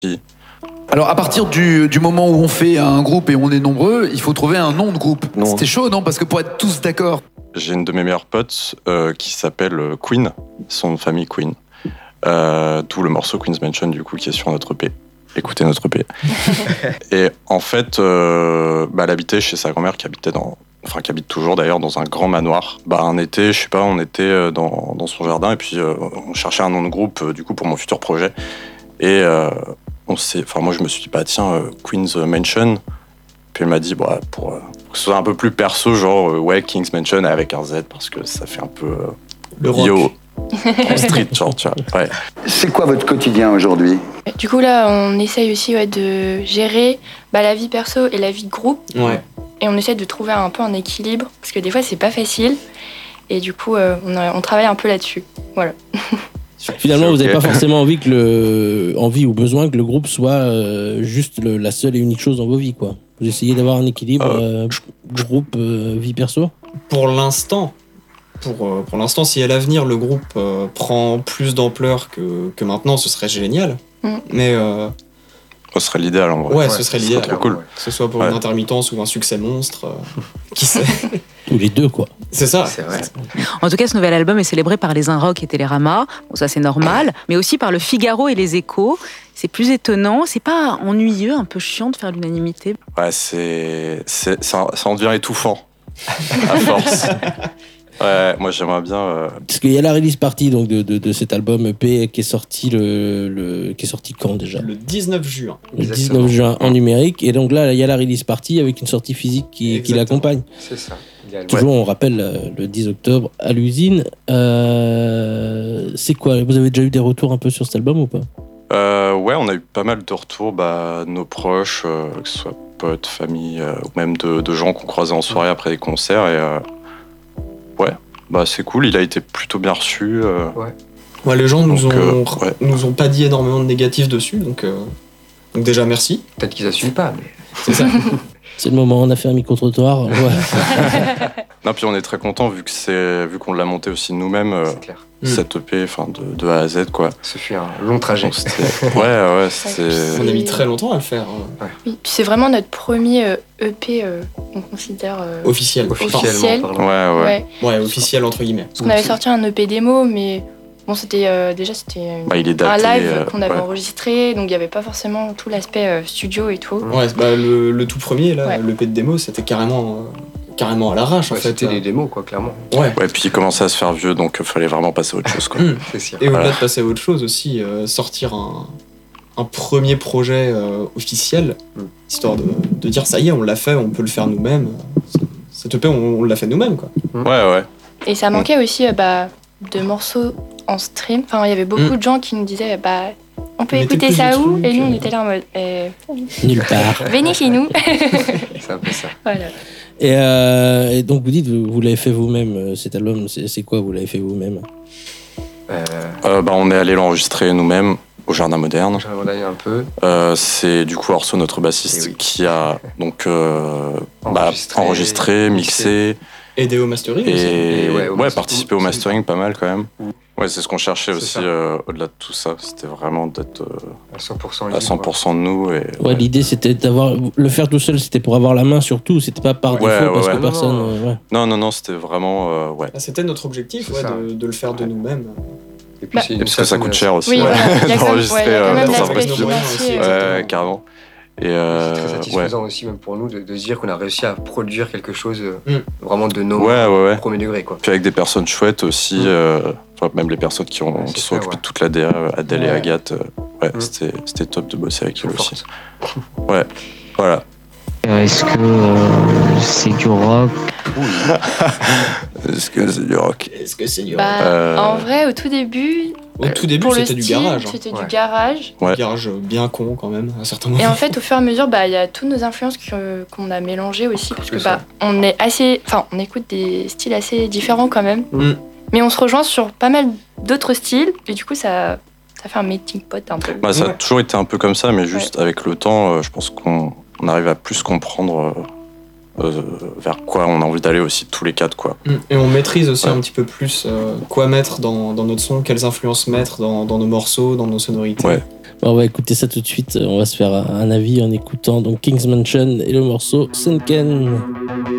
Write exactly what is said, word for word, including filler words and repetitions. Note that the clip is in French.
Alors à partir du, du moment où on fait un groupe et on est nombreux, il faut trouver un nom de groupe. Non. C'était chaud, non? Parce que pour être tous d'accord. J'ai une de mes meilleures potes euh, qui s'appelle Queen, son nom de famille Queen. Euh, tout le morceau Queen's Mansion du coup qui est sur notre E P. Écoutez notre E P. Et en fait, euh, bah, elle habitait chez sa grand-mère qui habitait dans, enfin qui habite toujours d'ailleurs dans un grand manoir. Bah un été, je sais pas, on était dans, dans son jardin et puis euh, on cherchait un nom de groupe euh, du coup pour mon futur projet. Et euh, on s'est, enfin moi je me suis dit bah tiens euh, Queen's Mansion. Puis elle m'a dit bah pour, euh, pour que ce soit un peu plus perso genre euh, ouais King's Mansion avec un Z parce que ça fait un peu euh, le rock. Yo. Street, genre, tu vois. Ouais. C'est quoi votre quotidien aujourd'hui? Du coup, là, on essaye aussi ouais, de gérer bah, la vie perso et la vie de groupe. Ouais. Et on essaie de trouver un peu un équilibre, parce que des fois, c'est pas facile. Et du coup, euh, on, a, on travaille un peu là-dessus. Voilà. Finalement, vous n'avez pas forcément envie, que le, envie ou besoin que le groupe soit euh, juste le, la seule et unique chose dans vos vies, quoi. Vous essayez d'avoir un équilibre euh, euh, groupe, euh, vie perso? Pour l'instant. Pour, euh, pour l'instant, si à l'avenir le groupe euh, prend plus d'ampleur que, que maintenant, ce serait génial. Mm. Mais euh, ce serait l'idéal en vrai. Ouais, ouais ce serait l'idéal. Trop cool. Que ce soit pour ouais. une intermittence ou un succès monstre. Euh, qui sait? Ou les deux, quoi. C'est ça. C'est vrai. En tout cas, ce nouvel album est célébré par les Inrocks et Télérama. Bon, ça, c'est normal. Mais aussi par le Figaro et les Échos. C'est plus étonnant. C'est pas ennuyeux, un peu chiant de faire l'unanimité? Ouais, c'est, c'est ça, ça en devient étouffant. À force. Ouais, moi j'aimerais bien. Euh... Parce qu'il y a la release party donc de, de, de cet album E P qui est sorti le, le qui est sorti quand déjà? Le dix-neuf juin. Le dix-neuf juin en numérique, et donc là il y a la release party avec une sortie physique qui, qui l'accompagne. C'est ça. Toujours, ouais. On rappelle le dix octobre à l'usine. Euh, c'est quoi? Vous avez déjà eu des retours un peu sur cet album ou pas? euh, Ouais, on a eu pas mal de retours, bah, nos proches, euh, que ce soit potes, famille, euh, ou même de, de gens qu'on croisait en soirée après des concerts et. Euh, Ouais, bah c'est cool, il a été plutôt bien reçu. Euh... Ouais. Ouais, les gens nous donc, ont euh, ouais. nous ont pas dit énormément de négatifs dessus, donc euh, donc déjà merci. Peut-être qu'ils assument pas, mais c'est ça. C'est le moment, on a fait un micro-trottoir. Ouais. Non, puis on est très content vu que c'est vu qu'on l'a monté aussi nous-mêmes. Euh, c'est clair. Cette E P, enfin de, de A à Z quoi. Ce fut un long trajet. Donc, ouais, ouais, c'était. On a mis très longtemps à le faire. Ouais. Oui, c'est vraiment notre premier euh, E P, euh, on considère euh, officiel. Officiel. Ouais, ouais, ouais. Ouais, officiel entre guillemets. Parce qu'on avait sorti un E P démo, mais bon, c'était euh, déjà c'était bah, il est daté, un live euh, qu'on avait ouais. enregistré, donc il y avait pas forcément tout l'aspect euh, studio et tout. Ouais, bah, le, le tout premier là, ouais. l'E P de démo, c'était carrément. Euh... carrément à l'arrache ouais, en fait. C'était des démos quoi, clairement. Ouais. Ouais, puis il commençait à se faire vieux, donc il fallait vraiment passer à autre chose quoi. Mmh. C'est sûr. Et voilà. au-delà de passer à autre chose aussi, euh, sortir un, un premier projet euh, officiel, mmh. histoire de, de dire ça y est, on l'a fait, on peut le faire nous-mêmes. Cette E P, on, on l'a fait nous-mêmes quoi. Mmh. Ouais, ouais. Et ça manquait mmh. aussi euh, bah, de morceaux en stream. Enfin, il y avait beaucoup mmh. de gens qui nous disaient bah, on peut Mais écouter ça où? Et nous, euh... on était là en mode euh... nulle part. Venez chez nous. C'est un peu ça. Voilà. Et, euh, et donc vous dites, vous, vous l'avez fait vous-même, cet album, c'est, c'est quoi, vous l'avez fait vous-même? euh... Euh, bah, On est allé l'enregistrer nous-mêmes au Jardin Moderne. Jardin Moderne un peu. Euh, c'est du coup Orso, notre bassiste, oui. qui a donc euh, enregistré, bah, enregistré mixé. Aidé au mastering et, aussi. Et ouais, au ouais participer au mastering pas mal quand même. Ouais, c'est ce qu'on cherchait c'est aussi euh, au-delà de tout ça. C'était vraiment d'être euh, à cent pour cent, à cent pour cent de nous. Et, ouais, ouais, l'idée c'était d'avoir. Le faire tout seul, c'était pour avoir la main sur tout. C'était pas par ouais, défaut ouais, parce ouais, que non, personne. Non, euh, ouais. non, non, non, c'était vraiment. Euh, ouais. Ah, c'était notre objectif ouais, de, de le faire de ouais. nous-mêmes. Et puis bah, c'est et parce que ça coûte cher aussi. Oui, ouais. voilà. D'enregistrer ouais, euh, dans un vrai studio. Ouais, carrément. Et euh, c'est très satisfaisant ouais. aussi même pour nous de, de se dire qu'on a réussi à produire quelque chose mm. vraiment de nos ouais, ouais, ouais. premier degré quoi. Puis avec des personnes chouettes aussi, mm. euh, même les personnes qui, ont, ouais, qui sont ça, occupées ouais. de toute la D A, Adèle ouais. et Agathe, euh, ouais, mm. c'était, c'était top de bosser avec eux aussi. Ouais, voilà. Est-ce que euh, c'est du rock? Est-ce que c'est du rock? Est-ce que c'est du rock bah, euh... En vrai, au tout début. Au tout début, pour c'était le du style, garage. Hein. C'était ouais. du garage. Ouais. Du garage bien con quand même, à certains moments. Et en fait, au fur et à mesure, bah, y a toutes nos influences que, qu'on a mélangées aussi, parce que bah, on est assez, enfin, on écoute des styles assez différents quand même. Mm. Mais on se rejoint sur pas mal d'autres styles, et du coup, ça, ça fait un melting pot un peu. Bah, ça ouais. a toujours été un peu comme ça, mais juste ouais. avec le temps, euh, je pense qu'on on arrive à plus comprendre. Euh, Euh, vers quoi on a envie d'aller aussi tous les quatre quoi. Et on maîtrise aussi ouais. un petit peu plus euh, quoi mettre dans, dans notre son, quelles influences mettre dans, dans nos morceaux, dans nos sonorités. Ouais. On va écouter ça tout de suite. On va se faire un avis en écoutant donc King's Mansion et le morceau Sunken.